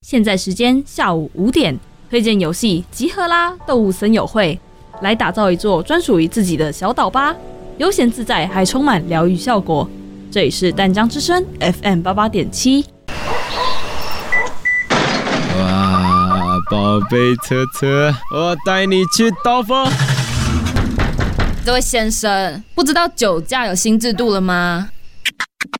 现在时间下午5点，推荐游戏集合啦！动物森友会，来打造一座专属于自己的小岛吧，悠闲自在，还充满疗愈效果。这里是淡江之声 FM88.7。 哇，宝贝车车，我带你去兜风。 这位先生，不知道酒驾有新制度了吗？